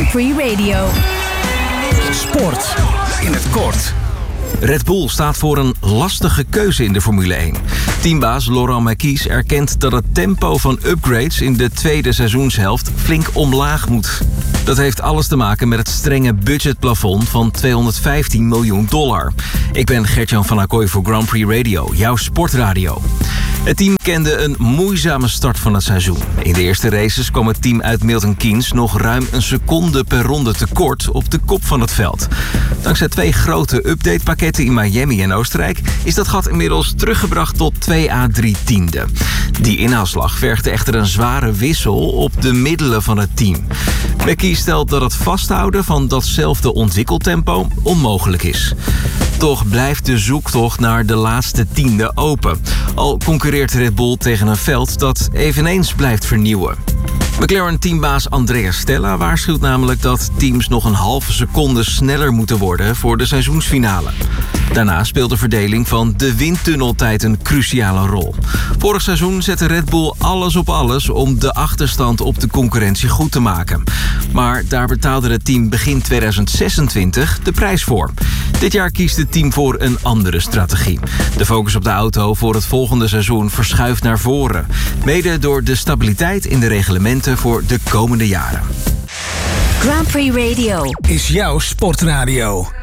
Grand Prix Radio. Sport in het kort. Red Bull staat voor een lastige keuze in de Formule 1. Teambaas Laurent Mekies erkent dat het tempo van upgrades in de tweede seizoenshelft flink omlaag moet. Dat heeft alles te maken met het strenge budgetplafond van $215 miljoen. Ik ben Gert-Jan van Acquoy voor Grand Prix Radio, jouw sportradio. Het team kende een moeizame start van het seizoen. In de eerste races kwam het team uit Milton Keynes nog ruim een seconde per ronde tekort op de kop van het veld. Dankzij 2 grote updatepakketten in Miami en Oostenrijk is dat gat inmiddels teruggebracht tot 2 à 3 tienden. Die inhaalslag vergde echter een zware wissel op de middelen van het team. Becky stelt dat het vasthouden van datzelfde ontwikkeltempo onmogelijk is. Toch blijft de zoektocht naar de laatste tiende open. Al concurreert Red Bull tegen een veld dat eveneens blijft vernieuwen. McLaren-teambaas Andrea Stella waarschuwt namelijk dat teams nog een halve seconde sneller moeten worden voor de seizoensfinale. Daarna speelt de verdeling van de windtunneltijd een cruciale rol. Vorig seizoen zette Red Bull alles op alles om de achterstand op de concurrentie goed te maken. Maar daar betaalde het team begin 2026 de prijs voor. Dit jaar kiest het team voor een andere strategie. De focus op de auto voor het volgende seizoen verschuift naar voren. Mede door de stabiliteit in de reglementen voor de komende jaren. Grand Prix Radio Is jouw sportradio.